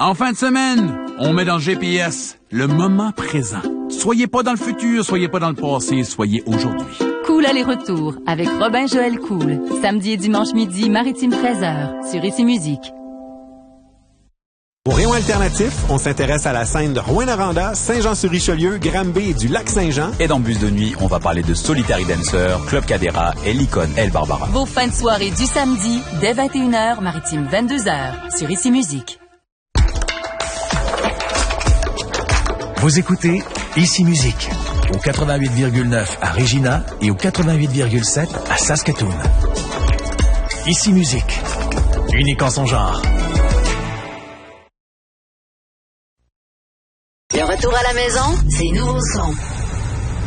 En fin de semaine, on met dans le GPS le moment présent. Soyez pas dans le futur, soyez pas dans le passé, soyez aujourd'hui. Cool aller-retour avec Robin-Joël Cool. Samedi et dimanche midi, Maritime 13h, sur Ici Musique. Au Rayon Alternatif, on s'intéresse à la scène de Rouyn-Noranda, Saint-Jean-sur-Richelieu, Granby et du Lac-Saint-Jean. Et dans Bus de nuit, on va parler de Solitary Dancer, Club Cadera et l'icône El Barbara. Vos fins de soirée du samedi, dès 21h, Maritime 22h, sur Ici Musique. Vous écoutez Ici Musique, au 88,9 à Regina et au 88,7 à Saskatoon. Ici Musique, unique en son genre. Le retour à la maison, c'est nouveau son.